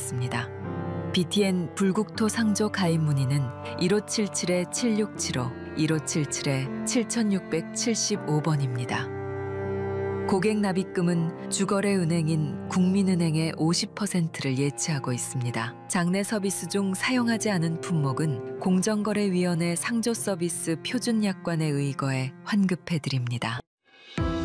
있습니다. BTN 불국토 상조 가입 문의는 1577-7675, 1577-7675번입니다. 고객 납입금은 주거래 은행인 국민은행의 50%를 예치하고 있습니다. 장내 서비스 중 사용하지 않은 품목은 공정거래위원회 상조 서비스 표준 약관에 의거해 환급해 드립니다.